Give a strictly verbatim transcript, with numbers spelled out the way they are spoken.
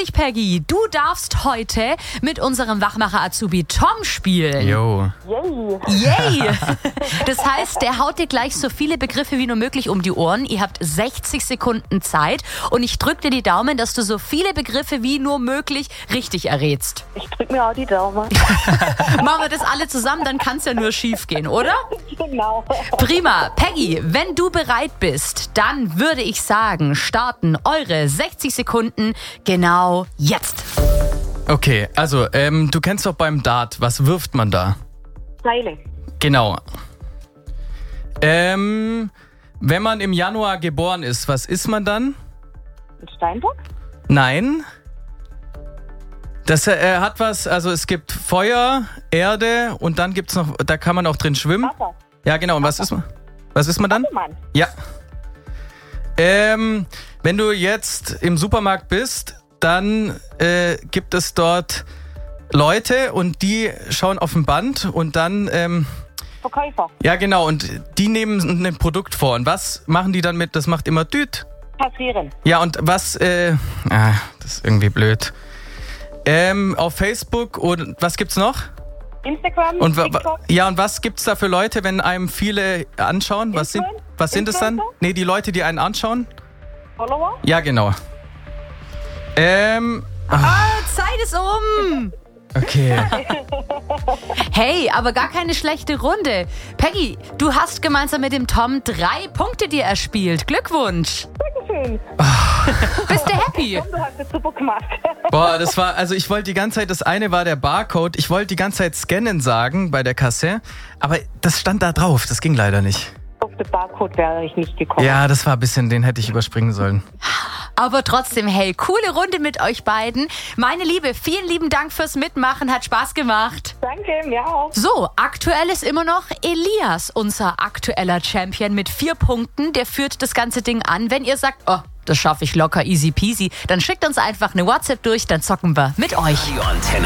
dich, Peggy. Du darfst heute mit unserem Wachmacher-Azubi Tom spielen. Jo. Yay. Yay! Das heißt, der haut dir gleich so viele Begriffe wie nur möglich um die Ohren. Ihr habt sechzig Sekunden Zeit und ich drück dir die Daumen, dass du so viele Begriffe wie nur möglich richtig errätst. Ich drück mir auch die Daumen. Machen wir das alle zusammen, dann kann es ja nur schief gehen, oder? Genau. Prima. Peggy, wenn du bereit bist, dann würde ich sagen, starten eure sechzig Sekunden genau jetzt. Okay, also, ähm, du kennst doch beim Dart, was wirft man da? Seile. Genau. Ähm, wenn man im Januar geboren ist, was ist man dann? Ein Steinbock? Nein. Das äh, hat was, also es gibt Feuer, Erde und dann gibt's noch, da kann man auch drin schwimmen. Wasser. Ja, genau. Und was ist man? Was ist man dann? Mann. Ja. Ähm, wenn du jetzt im Supermarkt bist, dann äh, gibt es dort Leute und die schauen auf ein Band und dann, ähm, Verkäufer. ja genau, und die nehmen ein Produkt vor. Und was machen die dann mit? Das macht immer Düt. Passieren. Ja, und was, äh, ah, das ist irgendwie blöd. Ähm, auf Facebook und was gibt's noch? Instagram, Und wa- TikTok. wa- ja, und was gibt's da für Leute, wenn einem viele anschauen? Was sind, Influen- was sind es dann? Influencer? Nee, die Leute, die einen anschauen? Follower. Ja, genau. Ähm, Ah, Zeit ist um! okay. Hey, aber gar keine schlechte Runde. Peggy, du hast gemeinsam mit dem Tom drei Punkte dir erspielt. Glückwunsch. Dankeschön. Bist du happy? Du hast es super gemacht. Boah, das war, also ich wollte die ganze Zeit, das eine war der Barcode, ich wollte die ganze Zeit scannen sagen bei der Kasse, aber das stand da drauf, das ging leider nicht. Auf den Barcode wäre ich nicht gekommen. Ja, das war ein bisschen, den hätte ich überspringen sollen. Aber trotzdem, hey, coole Runde mit euch beiden. Meine Liebe, vielen lieben Dank fürs Mitmachen, hat Spaß gemacht. Danke, mir auch. So, aktuell ist immer noch Elias unser aktueller Champion mit vier Punkten. Der führt das ganze Ding an. Wenn ihr sagt, oh, das schaffe ich locker, easy peasy, dann schickt uns einfach eine WhatsApp durch, dann zocken wir mit euch.